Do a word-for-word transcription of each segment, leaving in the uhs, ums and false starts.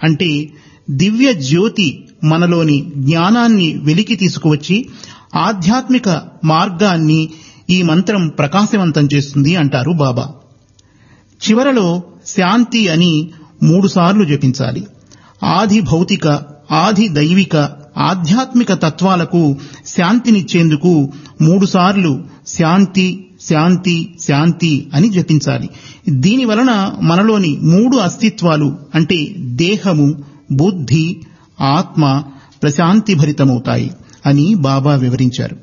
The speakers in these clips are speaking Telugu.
అంటే దివ్య జ్యోతి మనలోని జ్ఞానాన్ని వెలికి తీసుకువచ్చి ఆధ్యాత్మిక మార్గాన్ని ఈ మంత్రం ప్రకాశవంతం చేస్తుంది అంటారు బాబా. చివరలో శాంతి అని మూడుసార్లు జపించాలి. ఆది భౌతిక, ఆది దైవిక, ఆధ్యాత్మిక తత్వాలకు శాంతినిచ్చేందుకు మూడుసార్లు శాంతి శాంతి శాంతి అని జపించాలి. దీనివలన మనలోని మూడు అస్తిత్వాలు అంటే దేహము, బుద్ధి, ఆత్మ ప్రశాంతిభరితమవుతాయి అని బాబా వివరించారు.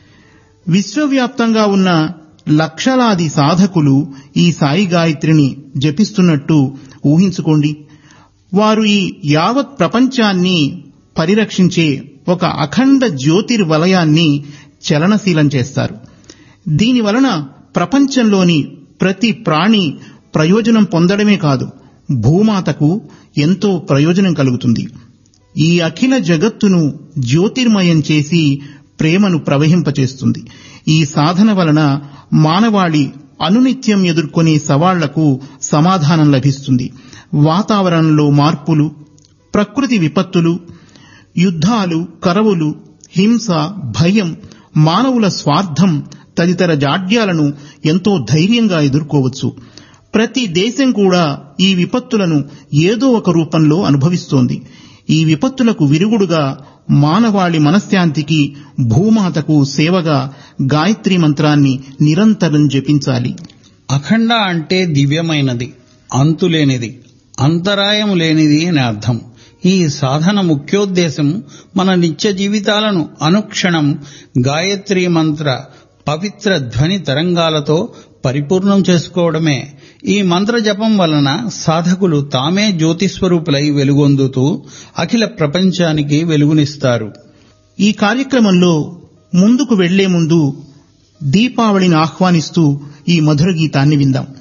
విశ్వవ్యాప్తంగా ఉన్న లక్షలాది సాధకులు ఈ సాయి గాయత్రిని జపిస్తున్నట్టు ఊహించుకోండి. వారు ఈ యావత్ ప్రపంచాన్ని పరిరక్షించే ఒక అఖండ జ్యోతిర్వలయాన్ని చలనశీలం చేస్తారు. దీనివలన ప్రపంచంలోని ప్రతి ప్రాణి ప్రయోజనం పొందడమే కాదు, భూమాతకు ఎంతో ప్రయోజనం కలుగుతుంది. ఈ అఖిల జగత్తును జ్యోతిర్మయం చేసి ప్రేమను ప్రవహింపచేస్తుంది. ఈ సాధన వలన మానవాళి అనునిత్యం ఎదుర్కొనే సవాళ్లకు సమాధానం లభిస్తుంది. వాతావరణంలో మార్పులు, ప్రకృతి విపత్తులు, యుద్ధాలు, కరవులు, హింస, భయం, మానవుల స్వార్థం తదితర జాడ్యాలను ఎంతో ధైర్యంగా ఎదుర్కోవచ్చు. ప్రతి దేశం కూడా ఈ విపత్తులను ఏదో ఒక రూపంలో అనుభవిస్తోంది. ఈ విపత్తులకు విరుగుడుగా మానవాళి మనశ్శాంతికి, భూమాతకు సేవగా గాయత్రీ మంత్రాన్ని నిరంతరం జపించాలి. అఖండ అంటే దివ్యమైనది, అంతులేనిది, అంతరాయం లేనిది అని అర్థం. ఈ సాధన ముఖ్యోద్దేశం మన నిత్య జీవితాలను అనుక్షణం గాయత్రీ మంత్ర పవిత్ర ధ్వని తరంగాలతో పరిపూర్ణం చేసుకోవడమే. ఈ మంత్ర జపం వలన సాధకులు తామే జ్యోతిస్వరూపులై వెలుగొందుతూ అఖిల ప్రపంచానికి వెలుగునిస్తారు. ఈ కార్యక్రమంలో ముందుకు వెళ్లే ముందు దీపావళిని ఆహ్వానిస్తూ ఈ మధుర గీతాన్ని విందాం.